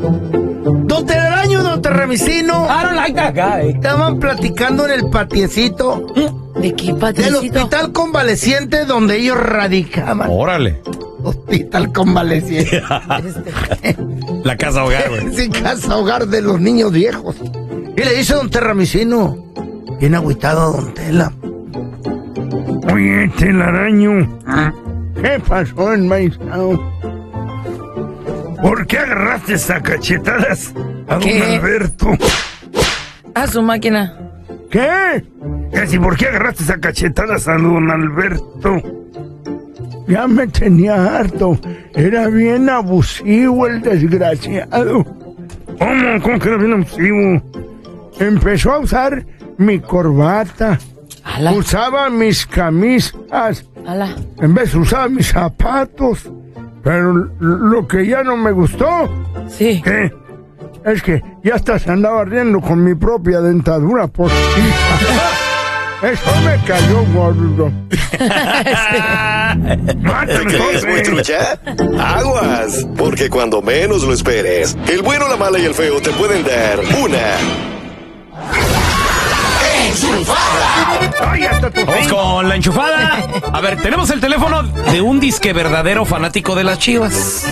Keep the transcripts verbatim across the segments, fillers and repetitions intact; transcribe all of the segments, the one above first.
Don Telaraño, don Terramicino. I don't like that guy. Estaban platicando en el patiecito. ¿De qué Del patiecito? hospital convaleciente donde ellos radicaban. Órale. Hospital convaleciente. La casa hogar, güey. Sí, casa hogar de los niños viejos. Y le dice don Terramicino, bien agüitado a don Tela. Oye, Telaraño, ¿qué pasó en Maizao? ¿Por qué agarraste a cachetadas a ¿Qué? don Alberto? A su máquina. ¿Qué? ¿Qué si por qué agarraste a cachetadas a don Alberto? Ya me tenía harto. Era bien abusivo el desgraciado. ¿Cómo? ¿Cómo que era bien abusivo? Empezó a usar mi corbata. Ala, Usaba mis camisas. ala. En vez usaba mis zapatos. Pero lo que ya no me gustó, Sí. ¿qué? Es que ya hasta se andaba riendo con mi propia dentadura postiza. Eso me cayó gordo. ¿Te crees muy trucha? Aguas, porque cuando menos lo esperes, el bueno, la mala y el feo te pueden dar una enchufada. Ay, hasta tu Vamos con la enchufada. A ver, tenemos el teléfono de un disque verdadero fanático de las Chivas.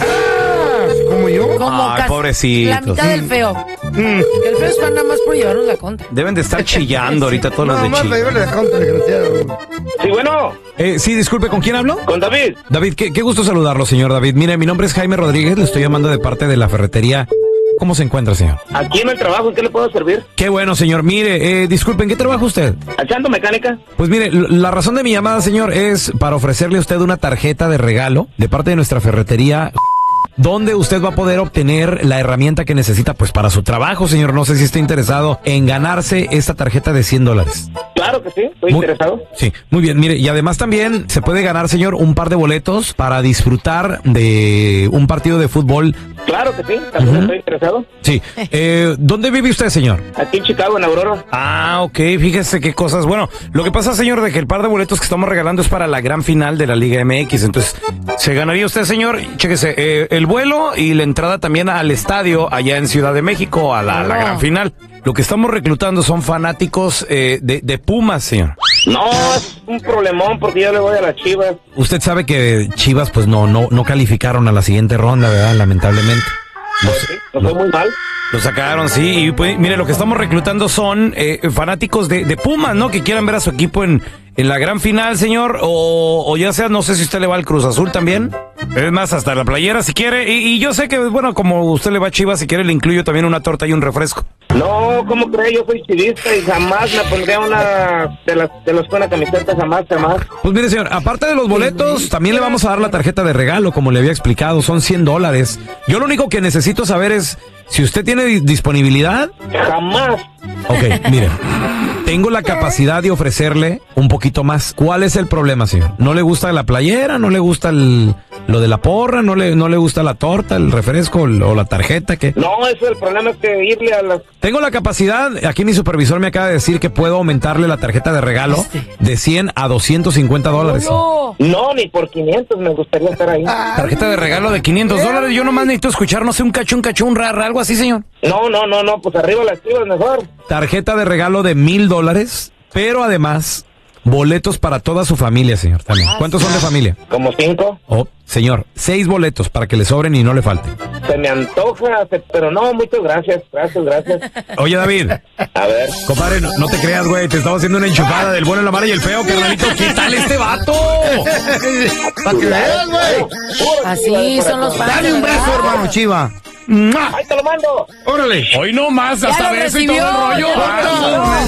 como yo. Como Ay, casi pobrecitos. la mitad del feo. Mm. Que el feo es fan nada más por llevarnos la contra. Deben de estar chillando ahorita todos los No, de más Chivas. le llevarle la contra, desgraciado. Sí, bueno, Eh, sí, disculpe, ¿con quién hablo? con David. David, qué, qué gusto saludarlo, señor David. Mire, mi nombre es Jaime Rodríguez, le estoy llamando de parte de la ferretería. ¿Cómo se encuentra, señor? Aquí en el trabajo, ¿en qué le puedo servir? Qué bueno, señor. Mire, eh, disculpe, ¿en qué trabaja usted? ¿Echando mecánica? Pues mire, l- la razón de mi llamada, señor, es para ofrecerle a usted una tarjeta de regalo de parte de nuestra ferretería, donde usted va a poder obtener la herramienta que necesita pues para su trabajo, señor. No sé si está interesado en ganarse esta tarjeta de cien dólares. Claro que sí, estoy Muy- interesado. Sí, muy bien. Mire, y además también se puede ganar, señor, un par de boletos para disfrutar de un partido de fútbol. Claro que sí, también Ujú. estoy interesado. Sí. Eh, ¿Dónde vive usted, señor? Aquí en Chicago, en Aurora. Ah, ok, fíjese qué cosas. Bueno, lo que pasa, señor, de que el par de boletos que estamos regalando es para la gran final de la Liga M X. Entonces, se ganaría usted, señor, chéquese, eh, el vuelo y la entrada también al estadio allá en Ciudad de México, a la, la gran final. Lo que estamos reclutando son fanáticos eh, de, de Pumas, señor. No, es un problemón porque yo le voy a las Chivas. Usted sabe que Chivas, pues, no, no, no calificaron a la siguiente ronda, ¿verdad? Lamentablemente. Lo, Sí, no fue muy mal. lo sacaron, sí. Y pues, mire, lo que estamos reclutando son eh, fanáticos de, de Pumas, ¿no? Que quieran ver a su equipo en, en la gran final, señor. O, o ya sea, no sé si usted le va al Cruz Azul también. Es más, hasta la playera si quiere. Y, y yo sé que, bueno, como usted le va a Chivas, si quiere le incluyo también una torta y un refresco. No, ¿cómo cree? Yo soy chivista y jamás me pondría una de las de los una camiseta, jamás, jamás. Pues mire, señor, aparte de los boletos, también le vamos a dar la tarjeta de regalo, como le había explicado. Son cien dólares. Yo lo único que necesito saber es si usted tiene di- disponibilidad. Jamás. Ok, mire, tengo la capacidad de ofrecerle un poquito más. ¿Cuál es el problema, señor? ¿No le gusta la playera? ¿No le gusta el, lo de la porra? ¿No le, no le gusta la torta, el refresco o la tarjeta? ¿Qué? No, eso el problema es que irle a las... Tengo la capacidad, aquí mi supervisor me acaba de decir que puedo aumentarle la tarjeta de regalo de cien a doscientos cincuenta dólares. No. No, ni por quinientos me gustaría estar ahí. Tarjeta de regalo de quinientos dólares. Yo nomás necesito escuchar, no sé, un cacho, un cacho, un rara, algo así, señor. No, no, no, no, pues arriba las Chivas mejor. Tarjeta de regalo de mil dólares, pero además boletos para toda su familia, señor. También. ¿Cuántos son de familia? Como cinco. Oh, señor, seis boletos para que le sobren y no le falten. Se me antoja, se- pero no, muchas gracias, gracias, gracias. Oye, David, A ver. compadre, no, no te creas, güey, te estaba haciendo una enchufada del bueno, la mala y el feo, carnalito. ¿Qué tal este vato? Para que veas, güey. Así son los fans. Dale un de beso, verdad. hermano Chiva. Ahí te lo mando. Órale. Hoy no más, Ya hasta lo beso y todo recibió, el rollo. ya lo Ah, recibió.